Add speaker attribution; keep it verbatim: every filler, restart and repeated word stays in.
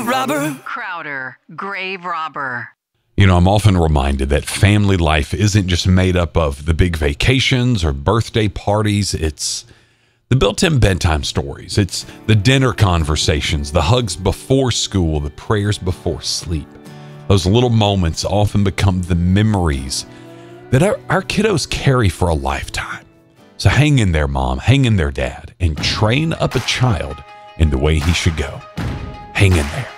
Speaker 1: robber.
Speaker 2: Crowder, grave robber.
Speaker 3: You know, I'm often reminded that family life isn't just made up of the big vacations or birthday parties. It's the built-in bedtime stories. It's the dinner conversations, the hugs before school, the prayers before sleep. Those little moments often become the memories that our, our kiddos carry for a lifetime. So hang in there, Mom. Hang in there, Dad. And train up a child in the way he should go. Hang in there.